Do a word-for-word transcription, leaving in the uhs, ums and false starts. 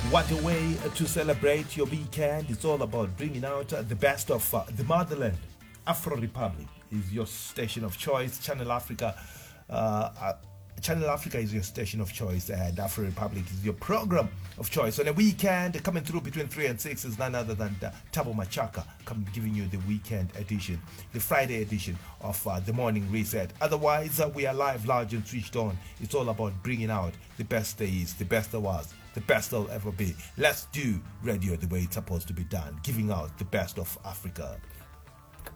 What a way to celebrate your weekend. It's all about bringing out the best of uh, the motherland. Afro Republic is your station of choice. Channel Africa. Uh, uh, Channel Africa is your station of choice, and Afro Republic is your program of choice. On a weekend, coming through between three and six is none other than uh, Tabo Machaka, coming giving you the weekend edition, the Friday edition of uh, the morning reset. Otherwise, uh, we are live, large, and switched on. It's all about bringing out the best days, the best of us, the best there'll ever be. Let's do radio the way it's supposed to be done, giving out the best of Africa.